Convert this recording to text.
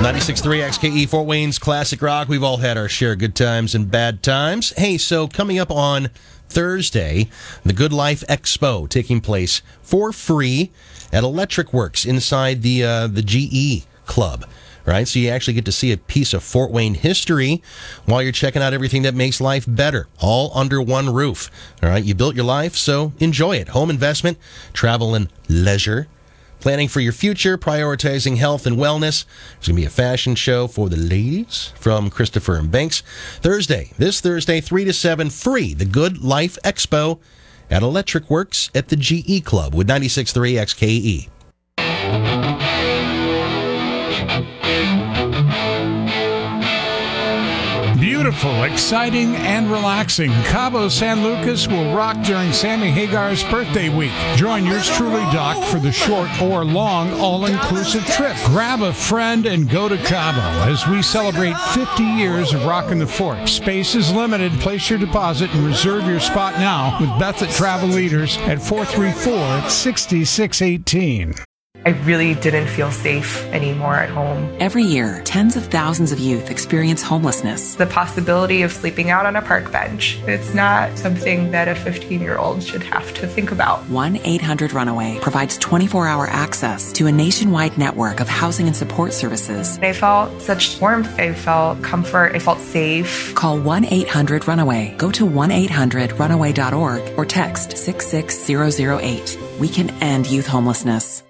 96.3 XKE Fort Wayne's Classic Rock. We've all had our share of good times and bad times. Hey, so coming up on Thursday, the Good Life Expo taking place for free at Electric Works inside the GE Club. Right, so you actually get to see a piece of Fort Wayne history while you're checking out everything that makes life better, all under one roof. All right, you built your life, so enjoy it. Home investment, travel and leisure, planning for your future, prioritizing health and wellness. There's going to be a fashion show for the ladies from Christopher and Banks. This Thursday, 3 to 7, free, the Good Life Expo at Electric Works at the GE Club with 96.3 XKE. Beautiful, exciting, and relaxing. Cabo San Lucas will rock during Sammy Hagar's birthday week. Join yours truly, Doc, for the short or long all-inclusive trip. Grab a friend and go to Cabo as we celebrate 50 years of rocking the fort. Space is limited. Place your deposit and reserve your spot now with Beth at Travel Leaders at 434-6618. I really didn't feel safe anymore at home. Every year, tens of thousands of youth experience homelessness. The possibility of sleeping out on a park bench, it's not something that a 15-year-old should have to think about. 1-800-RUNAWAY provides 24-hour access to a nationwide network of housing and support services. I felt such warmth. I felt comfort. I felt safe. Call 1-800-RUNAWAY. Go to 1-800-RUNAWAY.org or text 66008. We can end youth homelessness.